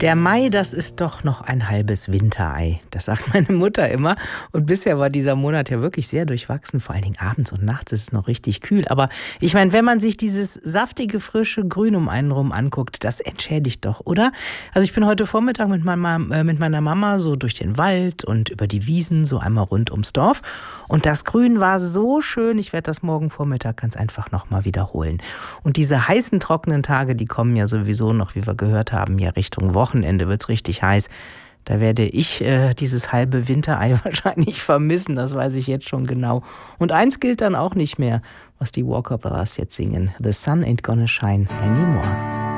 Der Mai, das ist doch noch ein halbes Winterei. Das sagt meine Mutter immer. Und bisher war dieser Monat ja wirklich sehr durchwachsen. Vor allen Dingen abends und nachts ist es noch richtig kühl. Aber ich meine, wenn man sich dieses saftige, frische Grün um einen rum anguckt, das entschädigt doch, oder? Also ich bin heute Vormittag mit meiner Mama so durch den Wald und über die Wiesen, so einmal rund ums Dorf. Und das Grün war so schön. Ich werde das morgen Vormittag ganz einfach nochmal wiederholen. Und diese heißen, trockenen Tage, die kommen ja sowieso noch, wie wir gehört haben, ja Richtung Wochenende wird's richtig heiß. Da werde ich dieses halbe Winterei wahrscheinlich vermissen, das weiß ich jetzt schon genau. Und eins gilt dann auch nicht mehr, was die Walker Brothers jetzt singen. The sun ain't gonna shine anymore.